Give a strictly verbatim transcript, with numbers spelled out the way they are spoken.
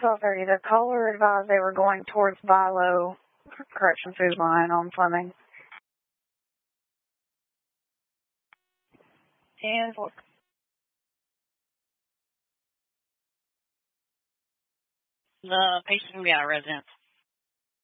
twelve thirty. The caller advised they were going towards Bilo Correction Food Line on Fleming. And look. The patient will be out of residence.